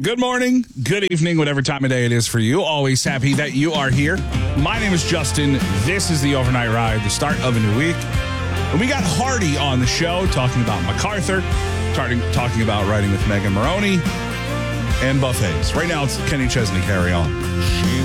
Good morning, good evening, whatever time of day it is for you. Always happy that you are here. My name is Justin. This is the Overnight Ride, the start of a new week. And we got Hardy on the show talking about MacArthur, talking about riding with Megan Maroney, and buffets. Right now, it's Kenny Chesney. Carry on.